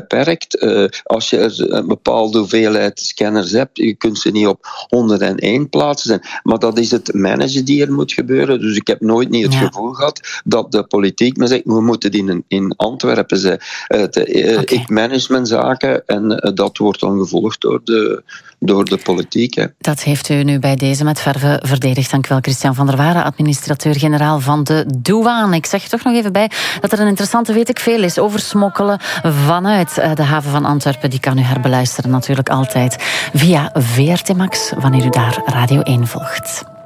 beperkt. Als je een bepaalde hoeveelheid scanners hebt, je kunt ze niet op 101 plaatsen. Maar dat is het managen die er moet gebeuren. Dus ik heb nooit niet het gevoel gehad dat de politiek me zegt, we moeten in Antwerpen zijn. Ik manage mijn zaken en dat wordt dan gevolgd door de politiek. Hè. Dat heeft u nu bij deze met verve verdedigd. Dank u wel, Christian van der Waren, administrateur-generaal van de douane. Ik zeg er toch nog even bij dat er een interessante weet ik veel is over smokkelen vanuit de haven van Antwerpen. Die kan u herbeluisteren natuurlijk altijd via VRT Max, wanneer u daar Radio 1 volgt.